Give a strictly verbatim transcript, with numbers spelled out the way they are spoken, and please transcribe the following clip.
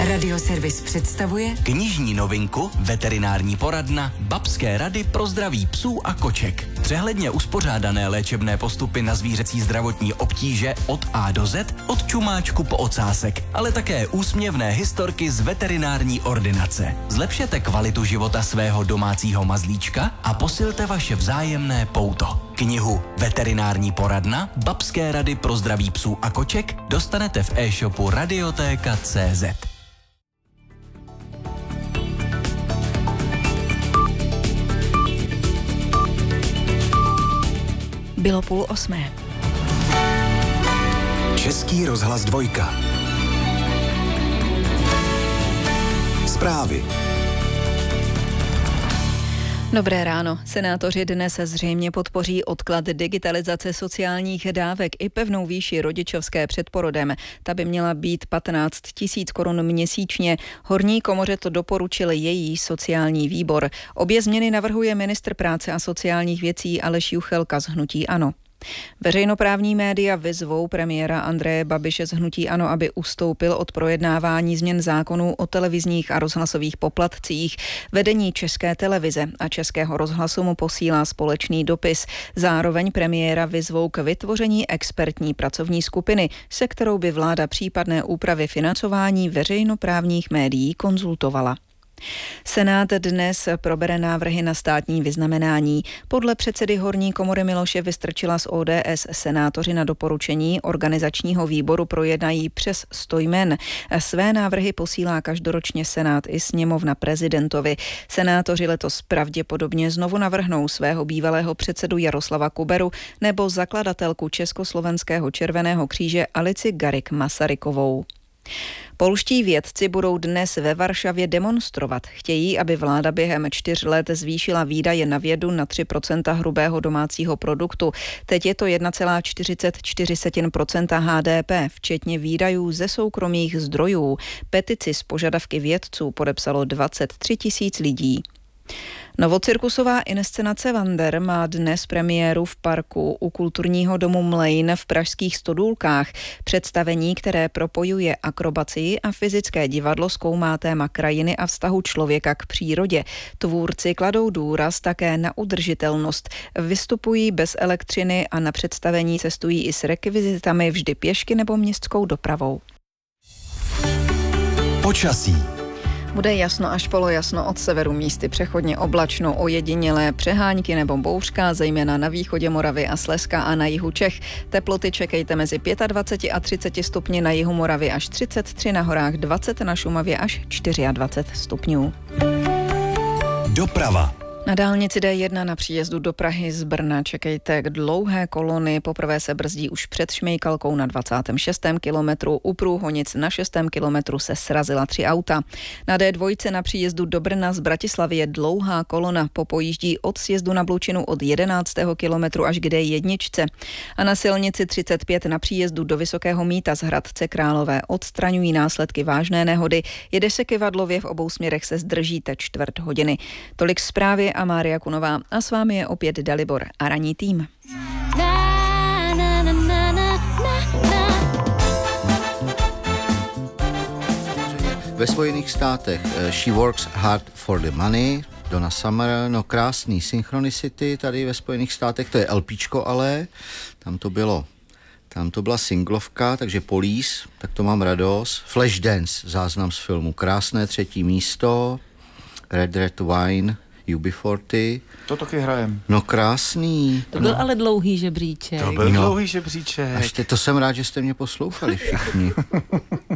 Radioservis představuje knižní novinku Veterinární poradna Babské rady pro zdraví psů a koček. Přehledně uspořádané léčebné postupy na zvířecí zdravotní obtíže od A do Z, od čumáčku po ocásek, ale také úsměvné historky z veterinární ordinace. Zlepšete kvalitu života svého domácího mazlíčka a posilte vaše vzájemné pouto. Knihu Veterinární poradna Babské rady pro zdraví psů a koček dostanete v e-shopu radiotéka tečka cé zet. Bylo půl osmé. Český rozhlas dvojka. Zprávy. Dobré ráno. Senátoři dnes zřejmě podpoří odklad digitalizace sociálních dávek i pevnou výši rodičovské před porodem. Ta by měla být patnáct tisíc korun měsíčně. Horní komoře to doporučil její sociální výbor. Obě změny navrhuje ministr práce a sociálních věcí Aleš Juchelka z hnutí ANO. Veřejnoprávní média vyzvou premiéra Andreje Babiše z hnutí ANO, aby ustoupil od projednávání změn zákonů o televizních a rozhlasových poplatcích. Vedení České televize a Českého rozhlasu mu posílá společný dopis. Zároveň premiéra vyzvou k vytvoření expertní pracovní skupiny, se kterou by vláda případné úpravy financování veřejnoprávních médií konzultovala. Senát dnes probere návrhy na státní vyznamenání. Podle předsedy horní komory Miloše Vystrčila z O D S senátoři na doporučení organizačního výboru projednají přes sto jmen. Své návrhy posílá každoročně Senát i sněmovna prezidentovi. Senátoři letos pravděpodobně znovu navrhnou svého bývalého předsedu Jaroslava Kuberu nebo zakladatelku Československého červeného kříže Alici Garrigue Masarykovou. Polští vědci budou dnes ve Varšavě demonstrovat. Chtějí, aby vláda během čtyř let zvýšila výdaje na vědu na tři procenta hrubého domácího produktu. Teď je to jedna celá čtyřicet čtyři procenta H D P, včetně výdajů ze soukromých zdrojů. Petici s požadavky vědců podepsalo dvacet tři tisíc lidí. Novocirkusová inscenace Wander má dnes premiéru v parku u kulturního domu Mlejn v pražských Stodůlkách. Představení, které propojuje akrobacii a fyzické divadlo, zkoumá téma krajiny a vztahu člověka k přírodě. Tvůrci kladou důraz také na udržitelnost. Vystupují bez elektřiny a na představení cestují i s rekvizitami vždy pěšky nebo městskou dopravou. Počasí. Bude jasno až polojasno, od severu místy přechodně oblačno, ojedinělé přehánky nebo bouřka, zejména na východě Moravy a Slezska a na jihu Čech. Teploty čekejte mezi dvacet pět a třicet stupni, na jihu Moravy až třicet tři, na horách dvacet, na Šumavě až dvacet čtyři stupňů. Doprava. Na dálnici D jedna na příjezdu do Prahy z Brna čekejte k dlouhé kolony. Poprvé se brzdí už před Šmejkalkou na dvacátém šestém kilometru. U Průhonic na šestém kilometru se srazila tři auta. Na D dva na příjezdu do Brna z Bratislavy je dlouhá kolona. Popojíždí od sjezdu na Blučinu od jedenáctého kilometru až k D jedna. A na silnici třicet pět na příjezdu do Vysokého Mýta z Hradce Králové odstraňují následky vážné nehody. Jede se Kyvadlově, v obou směrech se zdržíte čtvrt hodiny. Tolik zprávy a Mária Kunová. A s vámi je opět Dalibor a ranní tým. Ve Spojených státech She Works Hard for the Money, Donna Summer, no krásný Synchronicity tady ve Spojených státech, to je LPčko ale, tam to bylo, tam to byla singlovka, takže Police, tak to mám radost. Flashdance, záznam z filmu, krásné třetí místo, Red Red Wine, U B čtyřicet. To taky hrajem. No krásný. To byl no. ale dlouhý žebříček. To byl no. dlouhý žebříček. Až te, to jsem rád, že jste mě poslouchali všichni.